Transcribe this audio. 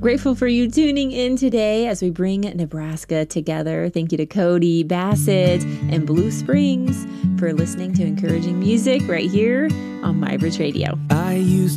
Grateful for you tuning in today as we bring Nebraska together. Thank you to Cody Bassett and Blue Springs for listening to encouraging music right here on My Bridge Radio. I used